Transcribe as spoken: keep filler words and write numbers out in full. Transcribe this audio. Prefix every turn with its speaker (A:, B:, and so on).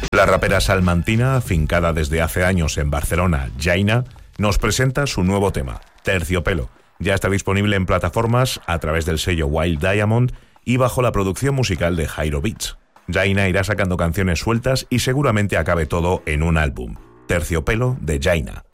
A: La rapera salmantina, afincada desde hace años en Barcelona, Jaina, nos presenta su nuevo tema, Terciopelo. Ya está disponible en plataformas a través del sello Wild Diamond y bajo la producción musical de Jairo Beats. Jaina irá sacando canciones sueltas y seguramente acabe todo en un álbum. Terciopelo de Jaina.